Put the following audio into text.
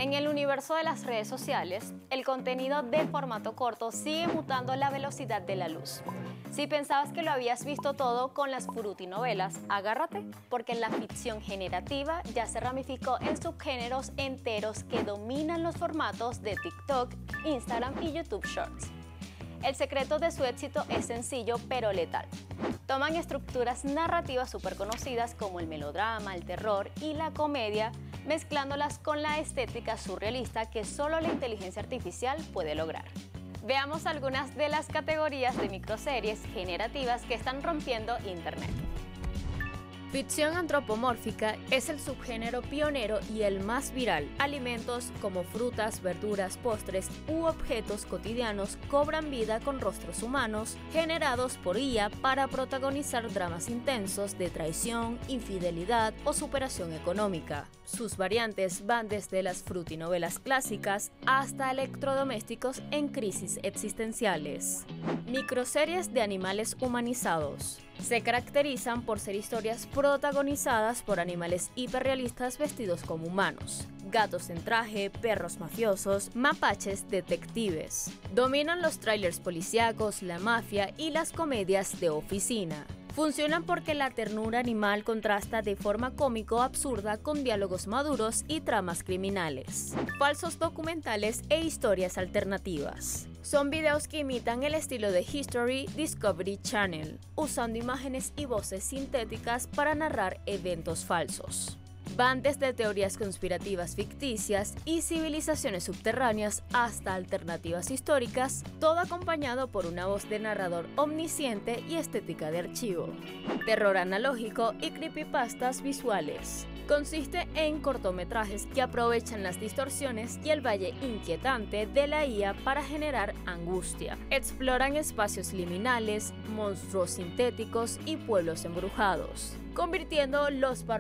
En el universo de las redes sociales, el contenido de formato corto sigue mutando a la velocidad de la luz. Si pensabas que lo habías visto todo con las frutinovelas, agárrate, porque la ficción generativa ya se ramificó en subgéneros enteros que dominan los formatos de TikTok, Instagram y YouTube Shorts. El secreto de su éxito es sencillo pero letal. Toman estructuras narrativas súper conocidas como el melodrama, el terror y la comedia, mezclándolas con la estética surrealista que solo la inteligencia artificial puede lograr. Veamos algunas de las categorías de microseries generativas que están rompiendo Internet. Ficción antropomórfica es el subgénero pionero y el más viral. Alimentos como frutas, verduras, postres u objetos cotidianos cobran vida con rostros humanos generados por IA para protagonizar dramas intensos de traición, infidelidad o superación económica. Sus variantes van desde las frutinovelas clásicas hasta electrodomésticos en crisis existenciales. Microseries de animales humanizados. Se caracterizan por ser historias protagonizadas por animales hiperrealistas vestidos como humanos. Gatos en traje, perros mafiosos, mapaches detectives. Dominan los trailers policíacos, la mafia y las comedias de oficina. Funcionan porque la ternura animal contrasta de forma cómico-absurda con diálogos maduros y tramas criminales. Falsos documentales e historias alternativas. Son videos que imitan el estilo de History Discovery Channel, usando imágenes y voces sintéticas para narrar eventos falsos. Van desde teorías conspirativas ficticias y civilizaciones subterráneas hasta alternativas históricas, todo acompañado por una voz de narrador omnisciente y estética de archivo. Terror analógico y creepypastas visuales. Consiste en cortometrajes que aprovechan las distorsiones y el valle inquietante de la IA para generar angustia. Exploran espacios liminales, monstruos sintéticos y pueblos embrujados, convirtiendo los